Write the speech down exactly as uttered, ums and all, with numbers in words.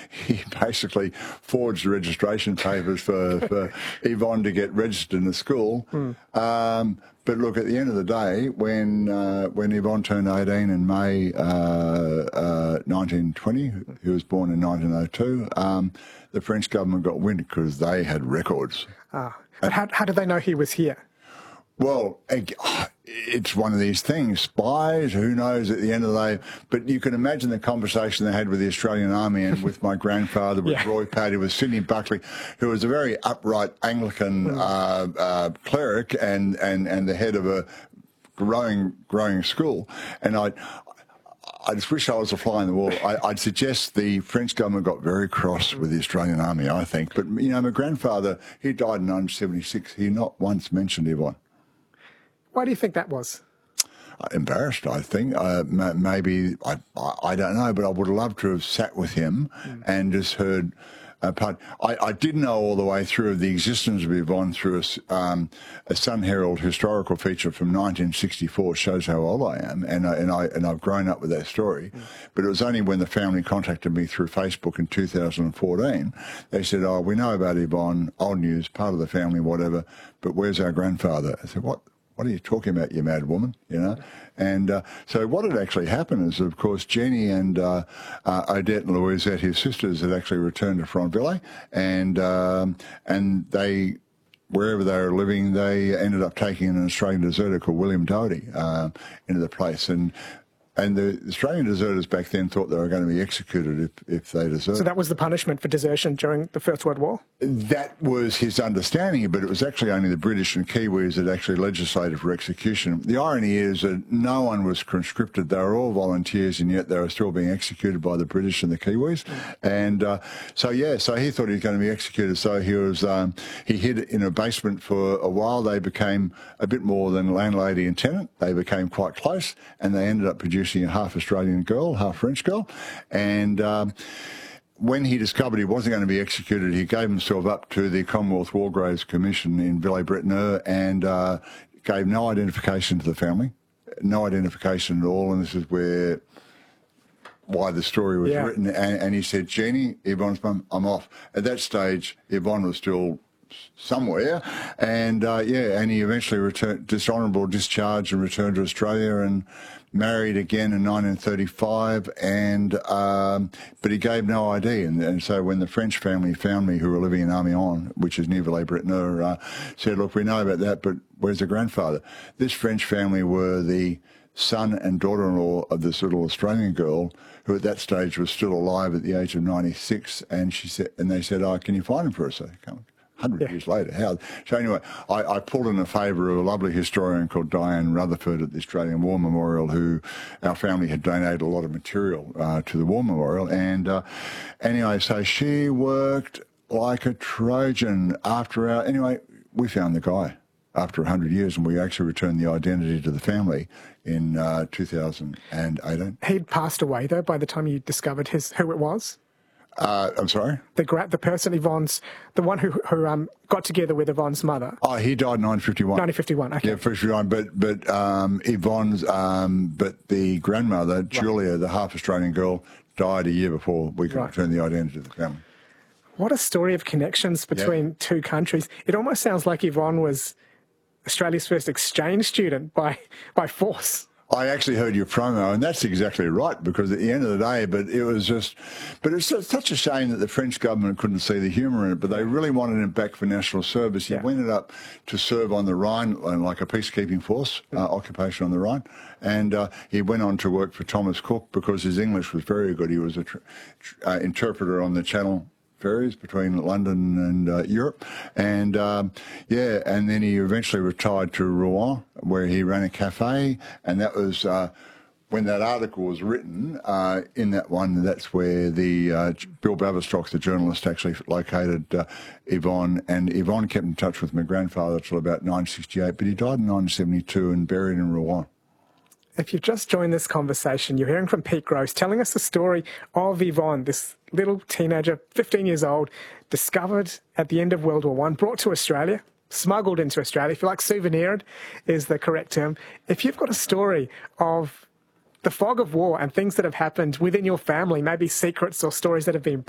he basically forged the registration papers for, for Yvonne to get registered in the school. Mm. Um, but look, at the end of the day, when uh, when Yvonne turned eighteen in May uh, uh, nineteen twenty, he was born in nineteen oh two, um, the French government got wind because they had records. Ah, but how, how did they know he was here? Well, it's one of these things. Spies, who knows at the end of the day. But you can imagine the conversation they had with the Australian Army and with my grandfather, with yeah. Roy Paddy, with Sidney Buckley, who was a very upright Anglican mm. uh, uh, cleric and, and, and the head of a growing growing school. And I I just wish I was a fly on the wall. I, I'd suggest the French government got very cross with the Australian Army, I think. But, you know, my grandfather, he died in nineteen seventy-six. He not once mentioned Yvonne. Why do you think that was? Uh, embarrassed, I think. Uh, maybe, I, I don't know, but I would have loved to have sat with him mm. and just heard a part. I, I did know all the way through of the existence of Yvonne through a, um, a Sun Herald historical feature from nineteen sixty-four, shows how old I am, and, I, and, I, and I've grown up with that story. Mm. But it was only when the family contacted me through Facebook in two thousand fourteen, they said, oh, we know about Yvonne, old news, part of the family, whatever, but where's our grandfather? I said, what? What are you talking about, you mad woman? You know, and uh, so what had actually happened is, of course, Jenny and uh, uh, Odette and Louisette, his sisters, had actually returned to Frontville, and um, and they, wherever they were living, they ended up taking an Australian deserter called William Doherty uh, into the place, and. And the Australian deserters back then thought they were going to be executed if, if they deserted. So that was the punishment for desertion during the First World War? That was his understanding, but it was actually only the British and Kiwis that actually legislated for execution. The irony is that no one was conscripted. They were all volunteers, and yet they were still being executed by the British and the Kiwis. Mm. And uh, so, yeah, so he thought he was going to be executed. So he was um, he hid in a basement for a while. They became a bit more than landlady and tenant. They became quite close, and they ended up producing a half Australian girl, half French girl. And um, when he discovered he wasn't going to be executed, he gave himself up to the Commonwealth War Graves Commission in Villers-Bretonneux and uh, gave no identification to the family, no identification at all. And this is where why the story was yeah. written. And, and he said, Jeannie, Yvonne's mum, I'm off. At that stage, Yvonne was still somewhere, and uh, yeah, and he eventually returned, dishonourable discharge, and returned to Australia and married again in nineteen thirty-five, and um, but he gave no I D, and, and so when the French family found me, who were living in Amiens, which is near Villers-Bretonneux, uh, said, look, we know about that, but where's the grandfather? This French family were the son and daughter-in-law of this little Australian girl who at that stage was still alive at the age of ninety-six, and she said, and they said, oh, can you find him for us? Come Hundred yeah. years later, how? So anyway, I, I pulled in a favour of a lovely historian called Diane Rutherford at the Australian War Memorial, who our family had donated a lot of material uh, to the War Memorial, and uh, anyway, so she worked like a Trojan after our. Anyway, we found the guy after a hundred years, and we actually returned the identity to the family in uh, two thousand eighteen. He'd passed away though by the time you discovered his who it was. Uh, I'm sorry? The gra the person Yvonne's, the one who, who um, got together with Yvonne's mother. Oh, he died in nineteen fifty-one. nineteen fifty-one, okay. Yeah, fifty-one, but, but um, Yvonne's, um, but the grandmother, right. Julia, the half Australian girl, died a year before we could right. return the identity to the family. What a story of connections between yeah. two countries. It almost sounds like Yvonne was Australia's first exchange student by, by force. I actually heard your promo, and that's exactly right, because at the end of the day, but it was just, but it's such a shame that the French government couldn't see the humour in it, but they really wanted him back for national service. He yeah. went up to serve on the Rhine, like a peacekeeping force, uh, occupation on the Rhine, and uh, he went on to work for Thomas Cook because his English was very good. He was an tr tr uh, interpreter on the Channel ferries between London and uh, Europe, and um, yeah, and then he eventually retired to Rouen, where he ran a cafe, and that was uh, when that article was written. Uh, in that one, that's where the uh, Bill Baverstock, the journalist, actually located uh, Yvonne, and Yvonne kept in touch with my grandfather till about nineteen sixty-eight, but he died in nineteen seventy-two and buried in Rouen. If you've just joined this conversation, you're hearing from Pete Gross telling us the story of Yvonne, this little teenager, fifteen years old, discovered at the end of World War One, brought to Australia, smuggled into Australia. If you like, souvenired is the correct term. If you've got a story of the fog of war and things that have happened within your family, maybe secrets or stories that have been